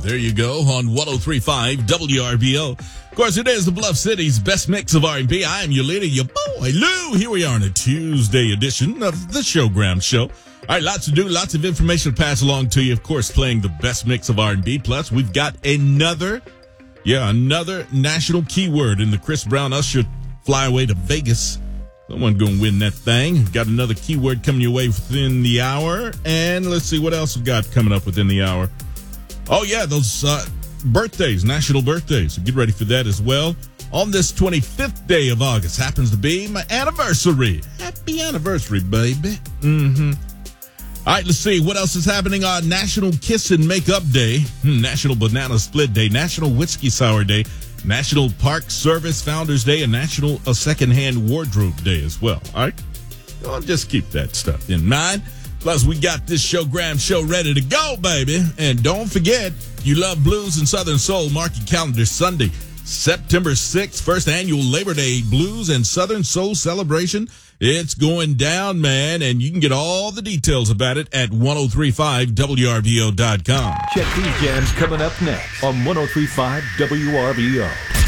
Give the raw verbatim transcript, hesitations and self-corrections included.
There you go on one oh three point five W R B O. Of course, it is the Bluff City's best mix of R and B. I am your leader, your boy, Lou. Here we are on a Tuesday edition of the Showgram Show. All right, lots to do, lots of information to pass along to you. Of course, playing the best mix of R and B. Plus, we've got another, yeah, another national keyword in the Chris Brown Usher flyaway to Vegas. Someone going to win that thing. Got another keyword coming your way within the hour. And let's see what else we got coming up within the hour. Oh, yeah, those uh, birthdays, national birthdays. So get ready for that as well. On this twenty-fifth day of August happens to be my anniversary. Happy anniversary, baby. Mm-hmm. All right, let's see what else is happening on National Kiss and Makeup Day, National Banana Split Day, National Whiskey Sour Day, National Park Service Founders Day, and National uh, Secondhand Wardrobe Day as well. All right? Well, just keep that stuff in mind. Plus, we got this Showgram show ready to go, baby. And don't forget, you love blues and Southern soul, mark your calendar Sunday, September sixth, first annual Labor Day Blues and Southern Soul Celebration. It's going down, man, and you can get all the details about it at ten thirty-five W R B O dot com. Check these jams coming up next on ten thirty-five W R B O.